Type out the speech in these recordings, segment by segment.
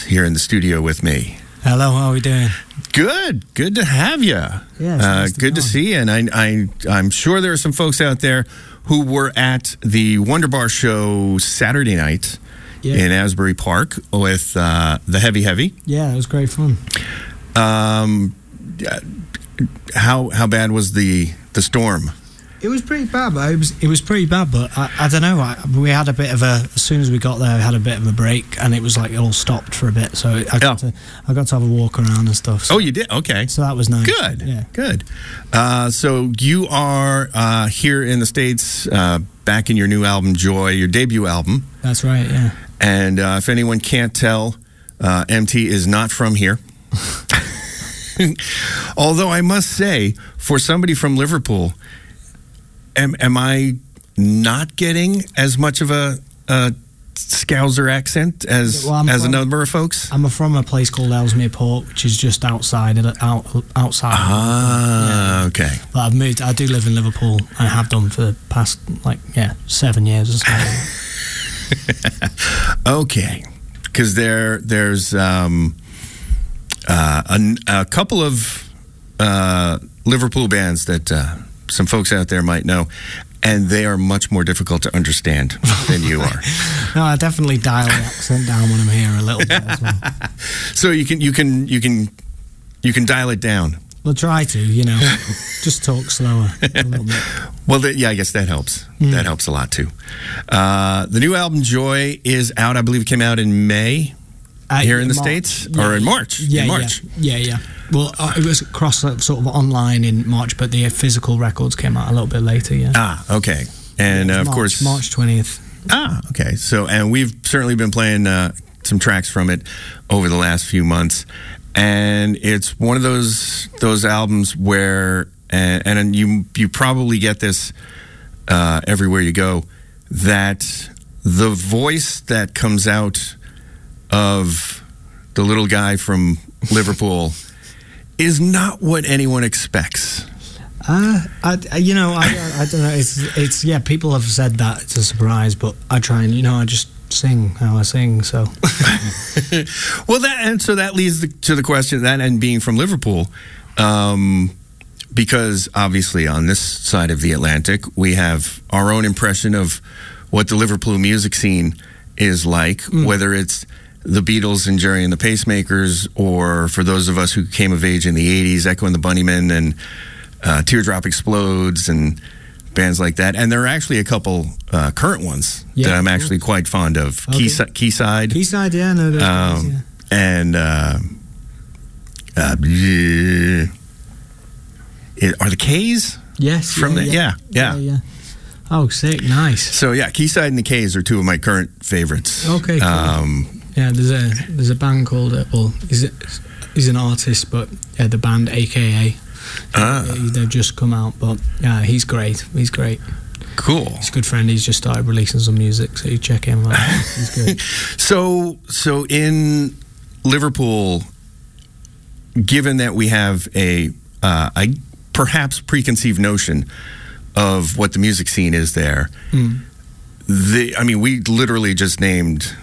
here in the studio with me. Hello, how are we doing? Good to have you. Yeah, nice good to see you. And I'm sure there are some folks out there who were at the Wonder Bar show Saturday night in Asbury Park with the Heavy. Yeah, it was great fun. How bad was the storm? It was pretty bad, but it was pretty bad. But I don't know. We had a bit of a. As soon as we got there, we had a bit of a break, and it was like it all stopped for a bit. So I got to have a walk around and stuff. So, oh, you did? Okay. So that was nice. Good. Yeah. Good. So you are here in the States, back in your new album, Joy, your debut album. That's right. Yeah. And if anyone can't tell, MT is not from here. Although I must say, for somebody from Liverpool, am I not getting as much of a Scouser accent as a number of folks? I'm from a place called Ellesmere Port, which is just outside. Outside. Ah, yeah. Okay. But I've moved. I do live in Liverpool. I have done for the past 7 years or so. Okay, because there's a couple of Liverpool bands that some folks out there might know, and they are much more difficult to understand than you are. No, I definitely dial the accent down when I'm here a little bit as well. So you can dial it down. We'll try to, just talk slower a little bit. Well, I guess that helps. That helps a lot too. The new album Joy is out. I believe it came out in May here in the States, or in March. Yeah, in March. Yeah. Well, it was across sort of online in March, but the physical records came out a little bit later. Yeah. Ah, okay. And of course, March 20th. Ah, okay. So, and we've certainly been playing some tracks from it over the last few months, and it's one of those albums where, and you probably get this everywhere you go, that the voice that comes out of the little guy from Liverpool is not what anyone expects. I don't know. It's people have said that it's a surprise, but I try and I just sing how I sing. So, well, that leads to the question that, and being from Liverpool, because obviously on this side of the Atlantic we have our own impression of what the Liverpool music scene is like, whether it's the Beatles and Jerry and the Pacemakers, or for those of us who came of age in the 80s, Echo and the Bunnymen and Teardrop Explodes and bands like that. And there are actually a couple current ones that I'm actually quite fond of. Okay. Quayside. Quayside, yeah. No, yeah. And are the K's? Yes. From yeah. Oh, sick. Nice. So, yeah, Quayside and the K's are two of my current favorites. Okay, cool. Yeah, there's a band called, he's an artist, but the band AKA. They've just come out, but yeah, he's great. Cool. He's a good friend. He's just started releasing some music, so you check him out. He's good. So in Liverpool, given that we have a perhaps preconceived notion of what the music scene is there, we literally just named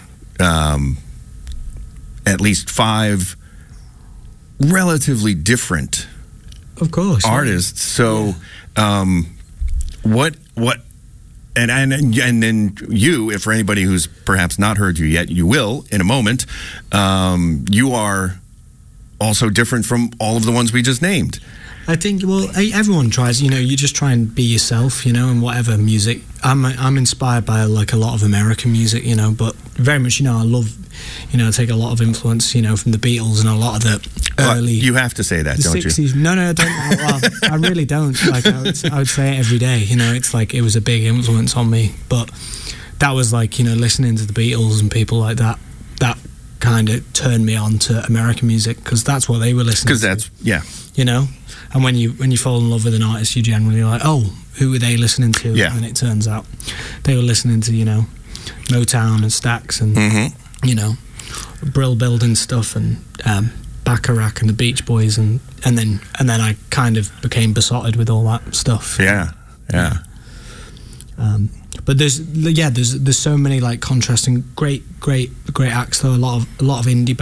at least 5 relatively different, of course, artists. So, what, and then you, if for anybody who's perhaps not heard you yet, you will in a moment. You are also different from all of the ones we just named. I think, everyone tries, you just try and be yourself, in whatever music. I'm inspired by a lot of American music, but very much, I love, I take a lot of influence, from the Beatles and a lot of the early... you have to say that, don't 60s. You? No, I don't. Well, I really don't. I would say it every day, it's like it was a big influence on me. But that was listening to the Beatles and people like that, that kind of turned me on to American music, because that's what they were listening to. Because that's, And when you fall in love with an artist, you generally like, who were they listening to? Yeah. And it turns out they were listening to, Motown and Stax and, Brill Building stuff and Bacharach and the Beach Boys and then I kind of became besotted with all that stuff. Yeah. But there's so many contrasting great acts though. A lot of indie